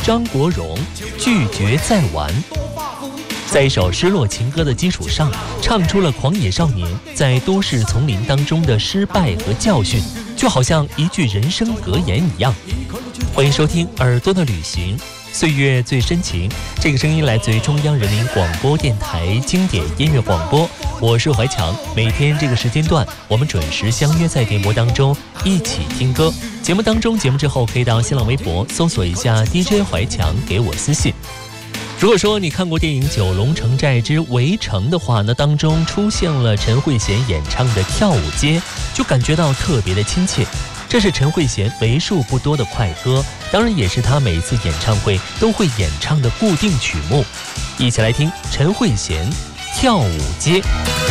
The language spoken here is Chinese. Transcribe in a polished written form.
张国荣拒绝再玩。在一首失落情歌的基础上，唱出了狂野少年在都市丛林当中的失败和教训，就好像一句人生格言一样。欢迎收听耳朵的旅行，岁月最深情。这个声音来自于中央人民广播电台经典音乐广播，我是怀强。每天这个时间段，我们准时相约在电波当中一起听歌。节目当中，节目之后可以到新浪微博搜索一下 DJ 怀强，给我私信。如果说你看过电影《九龙城寨之围城》的话，那当中出现了陈慧娴演唱的《跳舞街》，就感觉到特别的亲切。这是陈慧娴为数不多的快歌，当然也是她每一次演唱会都会演唱的固定曲目。一起来听陈慧娴《跳舞街》。